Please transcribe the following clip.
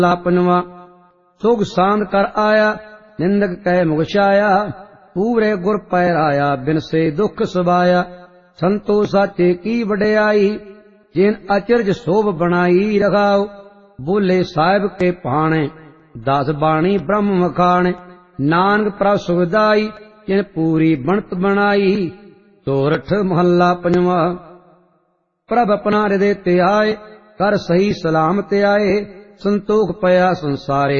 ਲਾ ਪੰਜਵਾ। ਸੁਖ ਸਾਂਦ ਕਰ ਆਇਆ, ਨਿੰਦਕ ਕਹਿ ਮੁਖ ਛਾਇਆ, ਪੂਰੇ ਗੁਰ ਪੈ ਰਾਇਆ, ਬਿਨ ਸੇ ਦੁਖ ਸਬਾਇਆ। ਸੰਤੋ ਸਾਚੇ ਕੀ ਵਡਿਆਈ, ਜਿਨ ਅਚਰਜ ਸੋਭ ਬਣਾਈ ਰਖਾਓ। ਬੋਲੇ ਸਾਹਿਬ ਕੇ ਭਾਣੇ, ਦਸ ਬਾਣੀ ਬ੍ਰਹਮ ਵਖਾਣੇ। ਨਾਨਕ ਪ੍ਰਭ ਸੁਖਦਾਈ, ਜਿਨ ਪੂਰੀ ਬਣਤ ਬਣਾਈ। ਸੋਰਠ ਮਹੱਲਾ ਪੰਜਵਾ। ਪ੍ਰਭ ਆਪਣਾ ਹਿਰਦੇ ਤੇ ਆਏ, ਕਰ ਸਹੀ ਸਲਾਮਤ ਆਏ। ਸੰਤੋਖ ਪਿਆ ਸੰਸਾਰੇ,